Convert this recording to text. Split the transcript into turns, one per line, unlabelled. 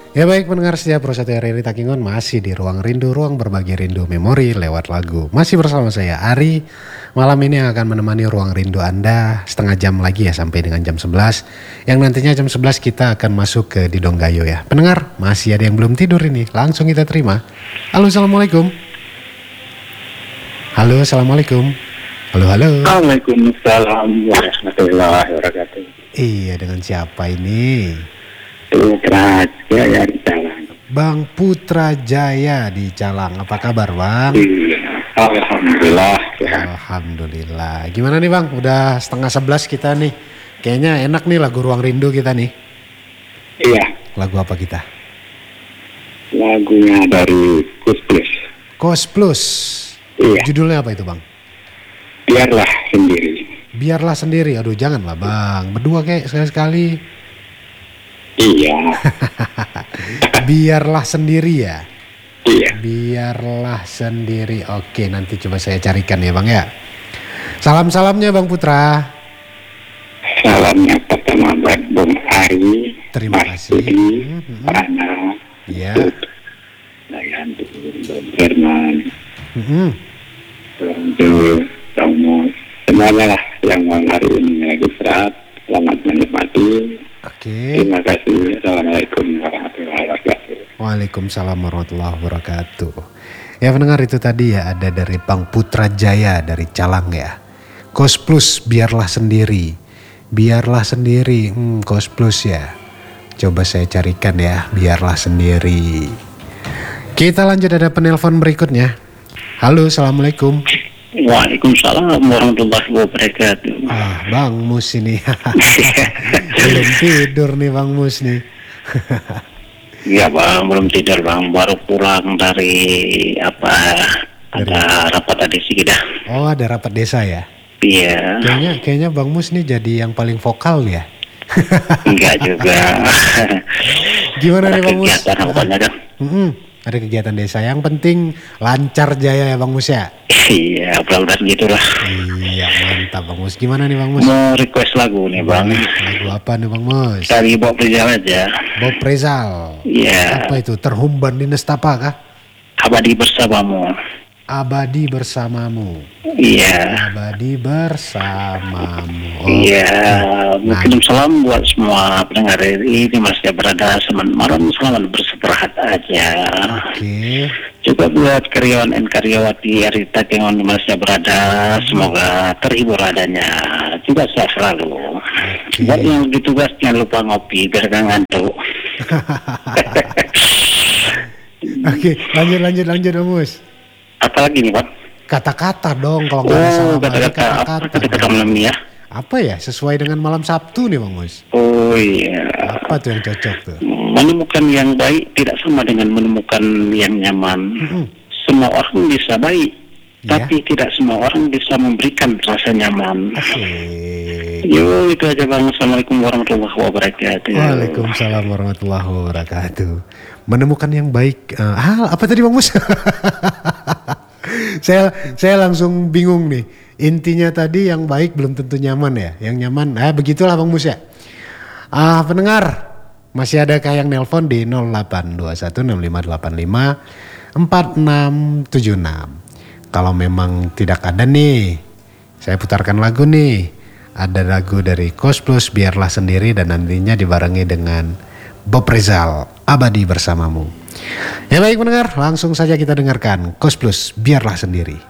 Ya baik pendengar setia Pro 1 RRI Takingon, masih di Ruang Rindu, ruang berbagi rindu memori lewat lagu. Masih bersama saya Ari, malam ini yang akan menemani Ruang Rindu Anda setengah jam lagi ya, sampai dengan jam 11. Yang nantinya jam 11 kita akan masuk ke Didong Gayo ya. Pendengar, masih ada yang belum tidur ini, langsung kita terima. Halo, Assalamualaikum. Halo, Assalamualaikum. Halo, halo.
Waalaikumsalam warahmatullahi wabarakatuh.
Iya, dengan siapa ini?
Putra Jaya di Calang.
Bang Putra Jaya di Calang. Apa kabar, Bang?
Iya, alhamdulillah. Ya.
Alhamdulillah. Gimana nih, Bang? Udah setengah 11 kita nih. Kayaknya enak nih lagu Ruang Rindu kita nih.
Iya,
Lagu apa kita?
lagunya dari Gus Plus.
Kos Plus.
Iya,
Judulnya apa itu, Bang?
biarlah sendiri.
Biarlah sendiri. Aduh, janganlah, Bang. Berdua kayak sekali-sekali.
Iya,
Biarlah sendiri ya.
iya.
Biarlah sendiri. Oke, nanti coba saya carikan ya, Bang ya. Salam-salamnya Bang Putra.
Salamnya pertama buat Bung Ari,
Terima
Mas
kasih.
Budi, Ana,
Ya.
Dayanti, Bung Herman,
Mhm.
Bung Jul, Bung Mus. Semuanya lah yang malam hari ini lagi istirahat. Selamat menikmati.
Oke.
Terima kasih. Assalamualaikum warahmatullahi wabarakatuh.
Waalaikumsalam warahmatullahi wabarakatuh. Ya pendengar, itu tadi ya ada dari Bang Putra Jaya dari Calang ya. Kos Plus, biarlah sendiri. Biarlah sendiri. Kos Plus ya. Coba saya carikan ya, biarlah sendiri. Kita lanjut, ada penelpon berikutnya. Halo, Assalamualaikum.
Waalaikumsalam warahmatullahi wabarakatuh.
Bang Mus ini. Belum tidur nih Bang Mus nih.
Iya bang, belum tidur bang, baru pulang dari ada rapat adisi kita.
Oh, ada rapat desa ya?
Iya.
Kayaknya Bang Mus nih jadi yang paling vokal ya.
Enggak juga.
Gimana
Ada
nih Bang Mus?
kegiatan pokoknya kan.
Ada kegiatan desa, yang penting lancar jaya ya Bang Mus ya.
Iya, mudah-mudahan gitu lah.
Iya, mantap Bang Mus. Gimana nih Bang Mus?
Mau request lagu nih bang.
Lagu apa nih Bang Mus?
Dari Bob Rizal aja.
Bob Rizal.
Iya.
Apa itu? Terhumban di Nestapa kah?
Abadi bersamamu.
Abadi bersamamu.
Iya.
Abadi bersamamu.
Iya, mungkin salam buat semua pendengar ini masih berada semen malam, selamat berseperahat aja.
Oke.
Juga buat karyawan dan karyawati RRI Takingon masih berada, semoga terhibur adanya, juga sehat selalu. Buat yang di tugas jangan lupa ngopi biar gak ngantuk.
Oke, lanjut Bang Mus.
Apalagi nih Pak?
Kata-kata dong, kalau nggak salah.
Kata-kata malam ini ya.
Apa ya, sesuai dengan malam Sabtu nih Bang Mus?
Oh iya.
Apa tuh yang cocok tuh?
Menemukan yang baik tidak sama dengan menemukan yang nyaman. Semua orang bisa baik, tapi tidak semua orang bisa memberikan rasa nyaman. Yo, itu aja bang. Assalamualaikum warahmatullahi wabarakatuh.
Waalaikumsalam warahmatullahi wabarakatuh. Menemukan yang baik. Apa tadi Bang Mus? Saya langsung bingung nih. Intinya tadi yang baik belum tentu nyaman ya. Yang nyaman, begitulah Bang Mus ya. Pendengar, masih adakah yang nelpon di 082165454676. Kalau memang tidak ada nih, saya putarkan lagu nih. Ada lagu dari Kos Plus, Biarlah Sendiri, dan nantinya dibarengi dengan Bob Rizal, Abadi Bersamamu. Ya baik pendengar, langsung saja kita dengarkan Kos Plus, Biarlah Sendiri.